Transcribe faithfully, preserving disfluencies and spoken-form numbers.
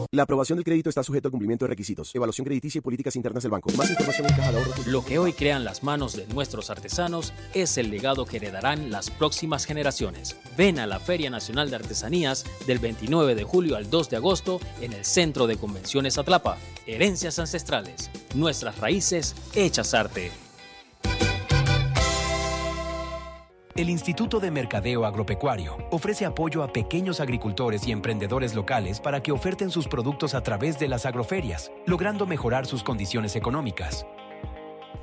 La aprobación del crédito está sujeto al cumplimiento de requisitos, evaluación crediticia y políticas internas del banco. Más información en caja de ahorro. Lo que hoy crean las manos de nuestros artesanos es el legado que heredarán las próximas generaciones. Ven a la Feria Nacional de Artesanías del veintinueve de julio al dos de agosto en el Centro de Convenciones Atlapa. Herencias ancestrales, nuestras raíces hechas arte. El Instituto de Mercadeo Agropecuario ofrece apoyo a pequeños agricultores y emprendedores locales para que oferten sus productos a través de las agroferias, logrando mejorar sus condiciones económicas.